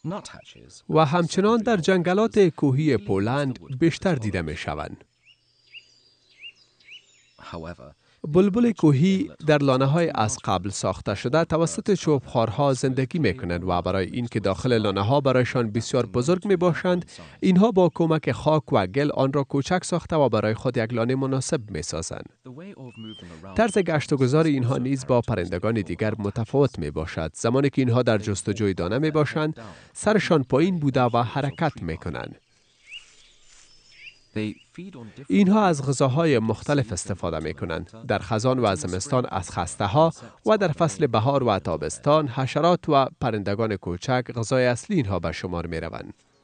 و همچنان در جنگلات کوهی پولند بیشتر دیده می شوند. بلبل کوهی در لانه‌های از قبل ساخته شده توسط چوبخوارها زندگی می‌کنند و برای اینکه داخل لانه‌ها برایشان بسیار بزرگ می‌باشند، اینها با کمک خاک و گل آن را کوچک ساخته و برای خود یک لانه مناسب می‌سازند. طرز گشت و گذار اینها نیز با پرندگان دیگر متفاوت می‌باشد. زمانی که اینها در جستجوی دانه می‌باشند، سرشان پایین بوده و حرکت می‌کنند. اینها از غذاهای مختلف استفاده می کنند. در خزان و زمستان از خسته ها و در فصل بهار و تابستان حشرات و پرندگان کوچک غذای اصلی اینها به شمار می روند.